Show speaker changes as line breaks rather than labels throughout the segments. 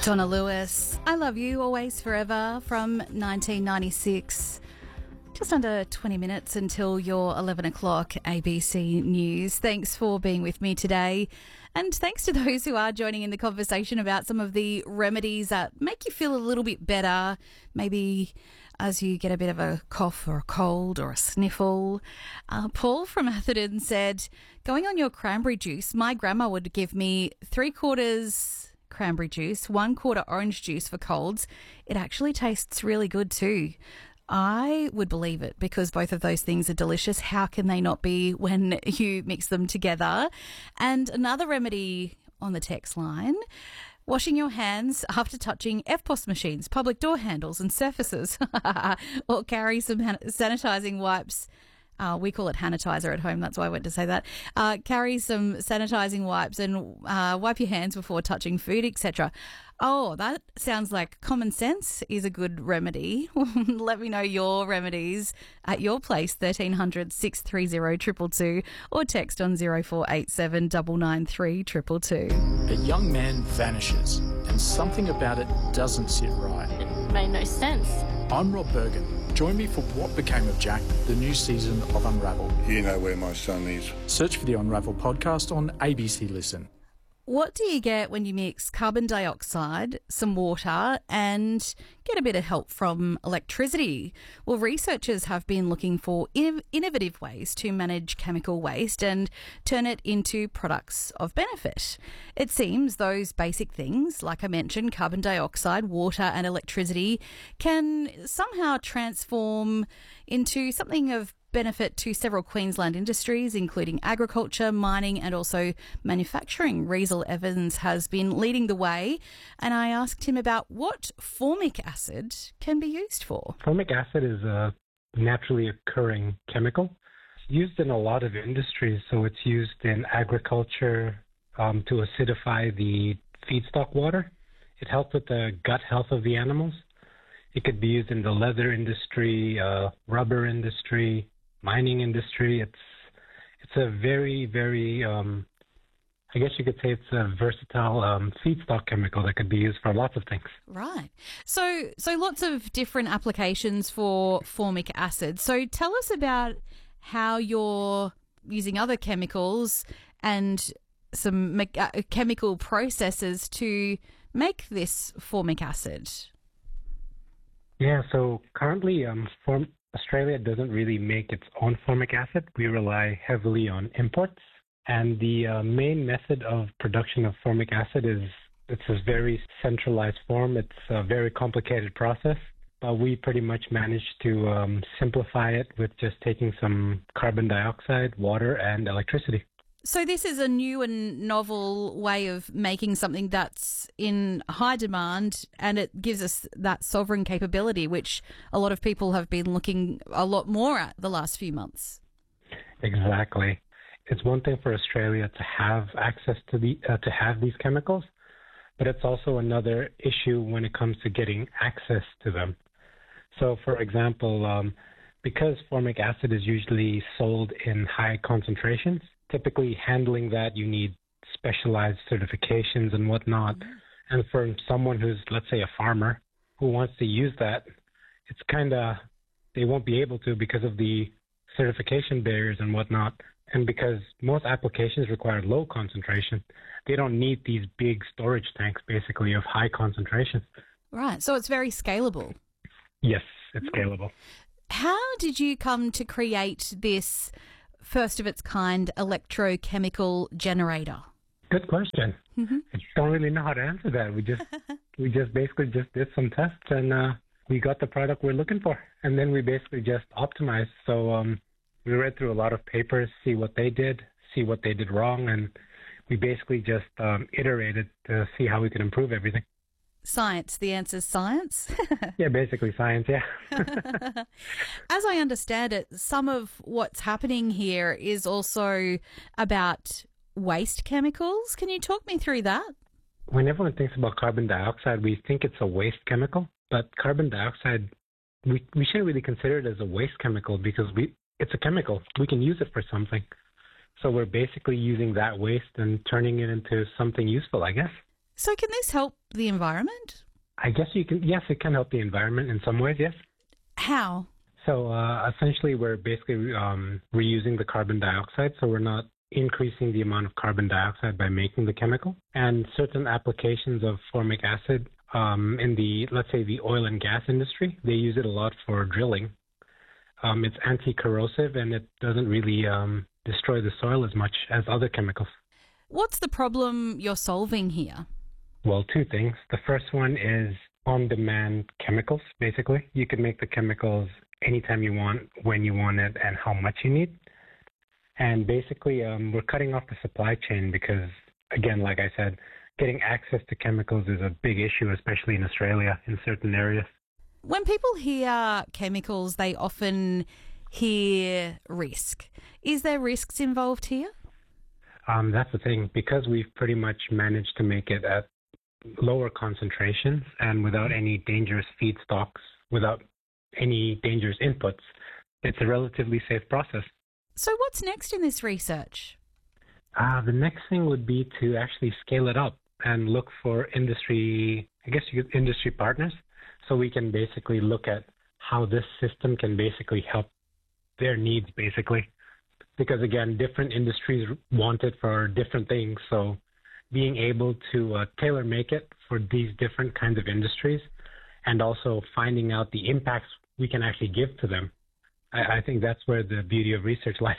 Donna Lewis, I Love You Always Forever from 1996. Just under 20 minutes until your 11 o'clock ABC News. Thanks for being with me today. And thanks to those who are joining in the conversation about some of the remedies that make you feel a little bit better, maybe as you get a bit of a cough or a cold or a sniffle. Paul from Atherton said, going on your cranberry juice, my grandma would give me 3/4 cranberry juice, 1/4 orange juice for colds. It actually tastes really good too. I would believe it because both of those things are delicious. How can they not be when you mix them together? And another remedy on the text line, washing your hands after touching EFTPOS machines, public door handles and surfaces, or carry some sanitising wipes. We call it Hanitizer at home. That's why I went to say that. Carry some sanitising wipes and wipe your hands before touching food, etc. Oh, that sounds like common sense is a good remedy. Let me know your remedies at your place, 1300 630 222, or text on 0487 993 222.
A young man vanishes and something about it doesn't sit right.
It made no sense.
I'm Rob Bergen. Join me for What Became of Jack, the new season of Unravel.
You know where my son is.
Search for the Unravel podcast on ABC Listen.
What do you get when you mix carbon dioxide, some water, and get a bit of help from electricity? Well, researchers have been looking for innovative ways to manage chemical waste and turn it into products of benefit. It seems those basic things, like I mentioned, carbon dioxide, water and electricity, can somehow transform into something of benefit to several Queensland industries, including agriculture, mining and also manufacturing. Riesel Evans has been leading the way, and I asked him about what formic acid can be used for.
Formic acid is a naturally occurring chemical. It's used in a lot of industries, so it's used in agriculture to acidify the feedstock water. It helps with the gut health of the animals. It could be used in the leather industry, rubber industry, mining industry. It's a very, very, I guess you could say it's a versatile feedstock chemical that could be used for lots of things.
Right. So lots of different applications for formic acid. So tell us about how you're using other chemicals and some chemical processes to make this formic acid.
Yeah, so currently Australia doesn't really make its own formic acid. We rely heavily on imports. And the main method of production of formic acid it's a very centralized form. It's a very complicated process. But we pretty much managed to simplify it with just taking some carbon dioxide, water, and electricity.
So this is a new and novel way of making something that's in high demand, and it gives us that sovereign capability, which a lot of people have been looking a lot more at the last few months.
Exactly. It's one thing for Australia to have access to these chemicals, but it's also another issue when it comes to getting access to them. So, for example, because formic acid is usually sold in high concentrations, typically handling that, you need specialized certifications and whatnot. Mm-hmm. And for someone who's, let's say, a farmer who wants to use that, it's they won't be able to because of the certification barriers and whatnot. And because most applications require low concentration, they don't need these big storage tanks, basically, of high concentration.
Right. So it's very scalable.
Yes, it's scalable.
How did you come to create this first of its kind electrochemical generator?
Good question.
Mm-hmm.
I don't really know how to answer that. We just basically did some tests and we got the product we're looking for, and then we basically just optimized. So we read through a lot of papers, see what they did wrong, and we basically just iterated to see how we could improve everything.
Science. The answer's science?
Yeah, basically science, yeah.
As I understand it, some of what's happening here is also about waste chemicals. Can you talk me through that?
When everyone thinks about carbon dioxide, we think it's a waste chemical, but carbon dioxide, we shouldn't really consider it as a waste chemical because it's a chemical. We can use it for something. So we're basically using that waste and turning it into something useful, I guess.
So can this help the environment?
I guess you can. Yes, it can help the environment in some ways. Yes.
How?
So essentially, we're basically reusing the carbon dioxide. So we're not increasing the amount of carbon dioxide by making the chemical. And certain applications of formic acid in the, let's say, the oil and gas industry, they use it a lot for drilling. It's anti-corrosive and it doesn't really destroy the soil as much as other chemicals.
What's the problem you're solving here?
Well, two things. The first one is on-demand chemicals, basically. You can make the chemicals anytime you want, when you want it, and how much you need. And basically, we're cutting off the supply chain because, again, like I said, getting access to chemicals is a big issue, especially in Australia, in certain areas.
When people hear chemicals, they often hear risk. Is there risks involved here?
That's the thing. Because we've pretty much managed to make it at lower concentrations and without any dangerous feedstocks, without any dangerous inputs, it's a relatively safe process.
So what's next in this research?
The next thing would be to actually scale it up and look for industry partners, so we can basically look at how this system can basically help their needs, basically. Because again, different industries want it for different things, so being able to tailor make it for these different kinds of industries and also finding out the impacts we can actually give to them. I think that's where the beauty of research lies.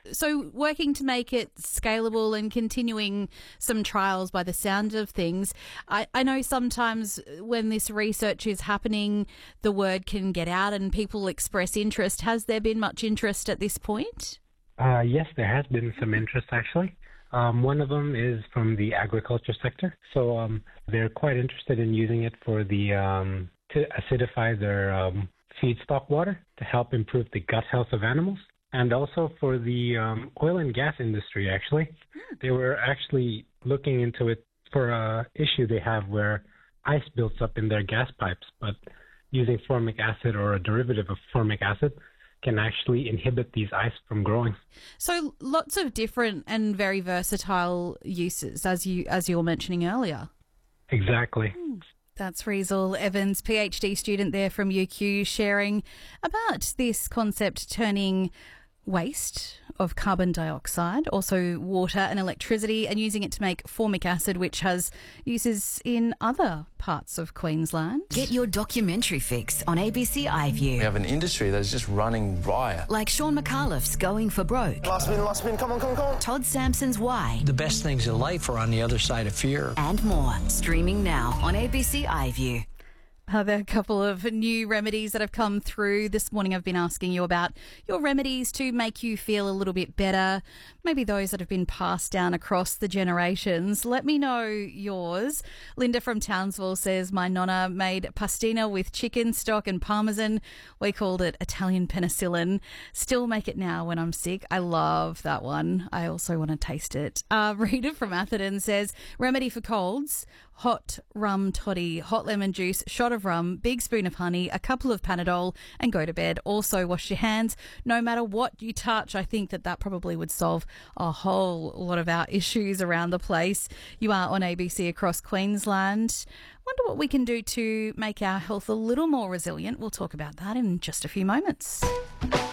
So working to make it scalable and continuing some trials by the sound of things. I know sometimes when this research is happening, the word can get out and people express interest. Has there been much interest at this point?
Yes, there has been some interest, actually. One of them is from the agriculture sector. So they're quite interested in using it for the to acidify their feedstock water to help improve the gut health of animals. And also for the oil and gas industry, actually. They were actually looking into it for an issue they have where ice builds up in their gas pipes, but using formic acid or a derivative of formic acid can actually inhibit these ice from growing.
So lots of different and very versatile uses, as you were mentioning earlier.
Exactly.
That's Riesel Evans, PhD student there from UQ, sharing about this concept turning waste of carbon dioxide, also water and electricity, and using it to make formic acid, which has uses in other parts of Queensland.
Get your documentary fix on ABC iView.
We have an industry that's just running riot.
Like Sean McAuliffe's Going for Broke.
Last spin, come on.
Todd Sampson's Why.
The best things in life are on the other side of fear.
And more. Streaming now on ABC iView.
Are there a couple of new remedies that have come through? This morning I've been asking you about your remedies to make you feel a little bit better, maybe those that have been passed down across the generations. Let me know yours. Linda from Townsville says, my nonna made pastina with chicken stock and parmesan. We called it Italian penicillin. Still make it now when I'm sick. I love that one. I also want to taste it. Rita from Atherton says, remedy for colds, hot rum toddy, hot lemon juice, shot of rum, big spoon of honey, a couple of Panadol, and go to bed. Also wash your hands no matter what you touch. I think that probably would solve a whole lot of our issues around the place. You are on ABC across Queensland. Wonder what we can do to make our health a little more resilient. We'll talk about that in just a few moments.